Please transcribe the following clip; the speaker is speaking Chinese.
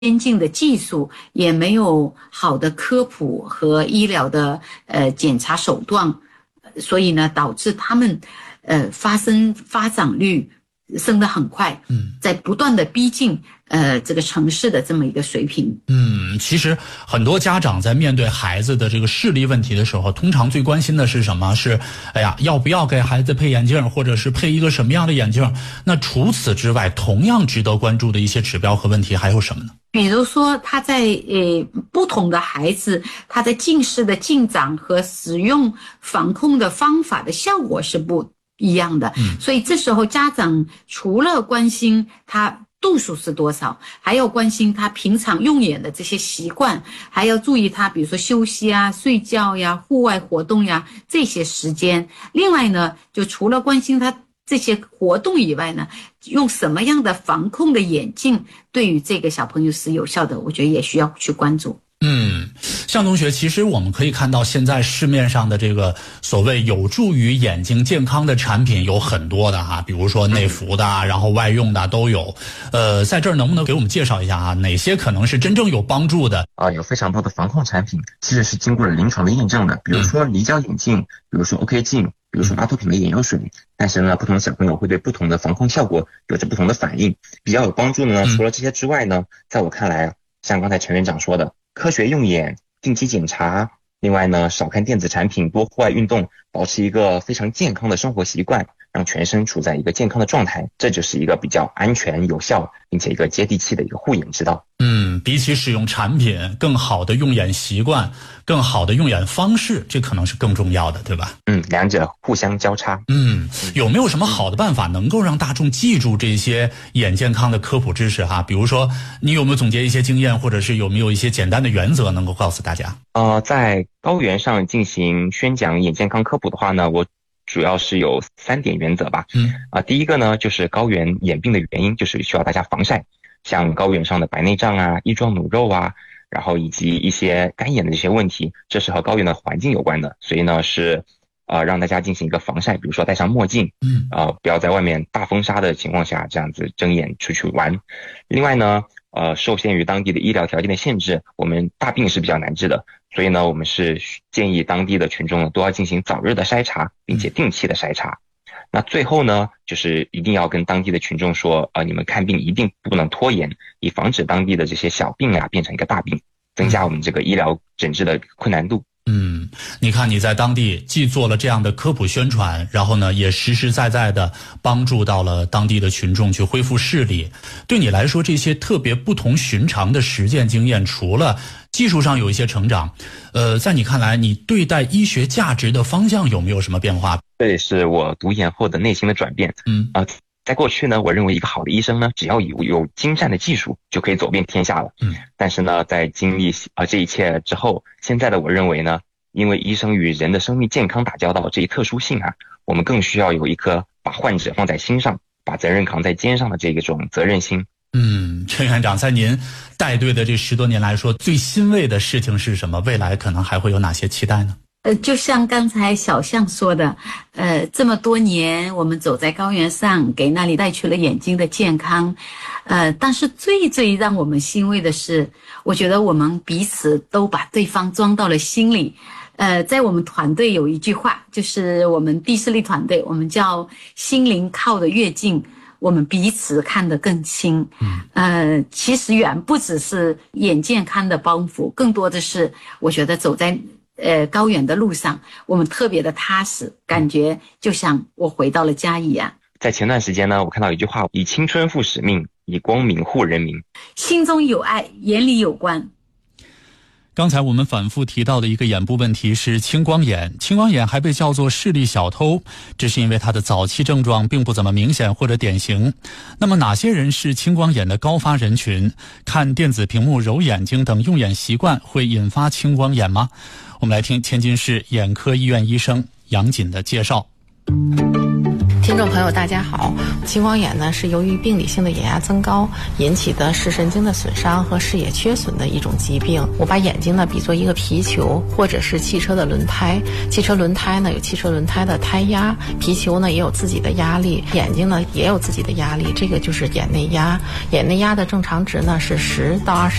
先进的技术，也没有好的科普和医疗的检查手段，所以呢，导致他们发展率升得很快，在不断的逼近这个城市的这么一个水平。 其实很多家长在面对孩子的这个视力问题的时候，通常最关心的是什么？是要不要给孩子配眼镜，或者是配一个什么样的眼镜？那除此之外，同样值得关注的一些指标和问题还有什么呢？ 比如说他在不同的孩子，他在近视的进展和使用防控的方法的效果是不一样的，所以这时候家长除了关心他度数是多少，还要关心他平常用眼的这些习惯，还要注意他比如说休息啊、睡觉呀、户外活动呀这些时间。另外呢，就除了关心他这些活动以外呢，用什么样的防控的眼镜对于这个小朋友是有效的，我觉得也需要去关注。 向同学，其实我们可以看到现在市面上的这个所谓有助于眼睛健康的产品有很多的哈，比如说内服的然后外用的都有。在这儿能不能给我们介绍一下啊，哪些可能是真正有帮助的？ 有非常多的防控产品其实是经过了临床的验证的，比如说离焦眼镜，比如说 OK 镜，比如说阿托品的眼药水。但是呢，不同的小朋友会对不同的防控效果有着不同的反应。比较有帮助的呢，除了这些之外呢，在我看来，像刚才陈院长说的，科学用眼，定期检查，另外呢，少看电子产品，多户外运动，保持一个非常健康的生活习惯，让全身处在一个健康的状态，这就是一个比较安全有效并且一个接地气的一个护眼之道。 比起使用产品，更好的用眼习惯，更好的用眼方式，这可能是更重要的，对吧？ 两者互相交叉。 有没有什么好的办法能够让大众记住这些眼健康的科普知识哈？比如说，你有没有总结一些经验，或者是有没有一些简单的原则能够告诉大家？ 在高原上进行宣讲眼健康科普的话呢，我主要是有3点原则吧。第一个呢，就是高原眼病的原因，就是需要大家防晒，像高原上的白内障啊、翼状弩肉啊，然后以及一些干眼的这些问题，这是和高原的环境有关的，所以呢是让大家进行一个防晒，比如说戴上墨镜，不要在外面大风沙的情况下这样子睁眼出去玩。另外呢，受限于当地的医疗条件的限制，我们大病是比较难治的，所以呢，我们是建议当地的群众都要进行早日的筛查，并且定期的筛查。那最后呢，就是一定要跟当地的群众说，你们看病一定不能拖延，以防止当地的这些小病啊变成一个大病，增加我们这个医疗诊治的困难度。 你看你在当地既做了这样的科普宣传，然后呢也实实在在的帮助到了当地的群众去恢复视力。对你来说，这些特别不同寻常的实践经验，除了技术上有一些成长，在你看来，你对待医学价值的方向有没有什么变化？ 这也是我读研后的内心的转变。在过去呢，我认为一个好的医生呢，只要有精湛的技术就可以走遍天下了。但是呢，在经历这一切之后，现在的我认为呢，因为医生与人的生命健康打交道这一特殊性啊，我们更需要有一颗把患者放在心上，把责任扛在肩上的这种责任心。 陈院长，在您带队的这10多年来说，最欣慰的事情是什么？未来可能还会有哪些期待呢？ 就像刚才小象说的，这么多年我们走在高原上，给那里带去了眼睛的健康，但是最让我们欣慰的是，我觉得我们彼此都把对方装到了心里。在我们团队有一句话，就是我们第视力团队，我们叫心灵靠得越近，我们彼此看得更清。其实远不只是眼健康的帮扶，更多的是我觉得走在高原的路上，我们特别的踏实，感觉就像我回到了家一样。 在前段时间呢，我看到一句话，以青春负使命，以光明护人民。 心中有爱，眼里有光。 刚才我们反复提到的一个眼部问题是青光眼，青光眼还被叫做视力小偷，这是因为它的早期症状并不怎么明显或者典型。那么哪些人是青光眼的高发人群？看电子屏幕、揉眼睛等用眼习惯会引发青光眼吗？我们来听天津市眼科医院医生杨锦的介绍。 听众朋友大家好，青光眼呢是由于病理性的眼压增高引起的视神经的损伤和视野缺损的一种疾病。我把眼睛呢比作一个皮球或者是汽车的轮胎，汽车轮胎呢有汽车轮胎的胎压，皮球呢也有自己的压力，眼睛呢也有自己的压力，这个就是眼内压。眼内压的正常值呢是10到20